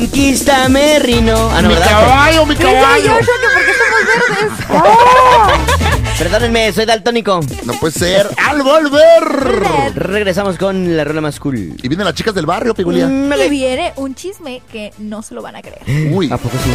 Conquístame, Rino. Ah, no, Mi ¿verdad? caballo, mi caballo. ¿Por qué somos verdes? Perdónenme, soy daltónico. No puede ser. ¡Al volver! Regresamos con la rola más cool. Y vienen las chicas del barrio, Pigulia. Y viene un chisme que no se lo van a creer. Uy. ¿A poco sí?